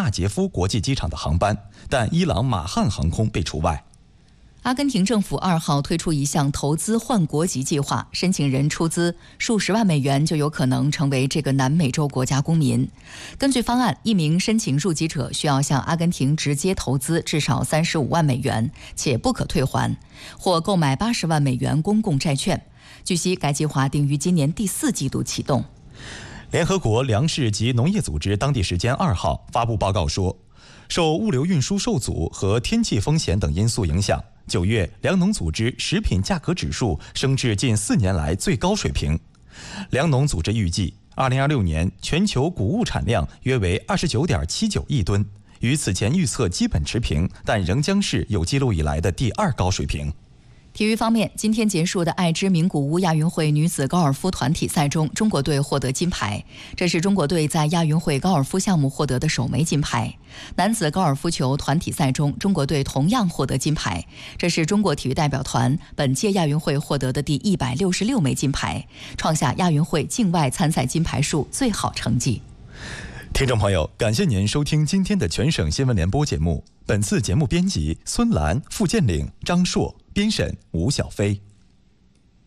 纳杰夫国际机场的航班，但伊朗马汉航空被除外。 阿根廷政府2号推出一项投资换国籍计划，申请人出资数十万美元就有可能成为这个南美洲国家公民。根据方案，一名申请入籍者需要向阿根廷直接投资至少35万美元，且不可退还，或购买80万美元公共债券。据悉，该计划定于今年第4季度启动。 联合国粮食及农业组织当地时间2号发布报告说，受物流运输受阻和天气风险等因素影响，9月粮农组织食品价格指数升至近4年来最高水平。粮农组织预计，2026年全球谷物产量约为29.79亿吨，与此前预测基本持平，但仍将是有记录以来的第2高水平。 体育方面，今天结束的爱知名古屋亚运会女子高尔夫团体赛中，中国队获得金牌，这是中国队在亚运会高尔夫项目获得的首枚金牌。男子高尔夫球团体赛中，中国队同样获得金牌，这是中国体育代表团本届亚运会获得的第166枚金牌，创下亚运会境外参赛金牌数最好成绩。 听众朋友，感谢您收听今天的全省新闻联播节目。本次节目编辑孙兰、付建岭、张硕，编审吴小飞。